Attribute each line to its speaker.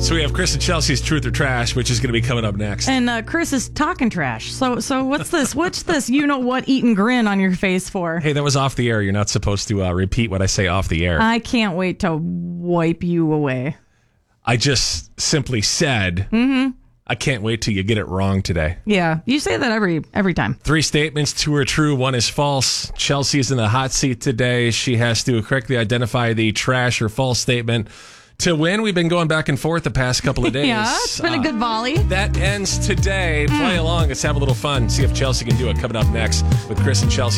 Speaker 1: So we have Chris and Chelsea's Truth or Trash, which is going to be coming up next.
Speaker 2: And Chris is talking trash. So what's this? What's this? You know what? Eat and grin on your face for?
Speaker 1: Hey, that was off the air. You're not supposed to repeat what I say off the air.
Speaker 2: I can't wait to wipe you away.
Speaker 1: I just simply said, I can't wait till you get it wrong today.
Speaker 2: Yeah, you say that every time.
Speaker 1: 3 statements, 2 are true, 1 is false. Chelsea is in the hot seat today. She has to correctly identify the trash or false statement. To win, we've been going back and forth the past couple of days.
Speaker 2: Yeah, it's been a good volley.
Speaker 1: That ends today. Play along. Let's have a little fun. See if Chelsea can do it. Coming up next with Chris and Chelsea.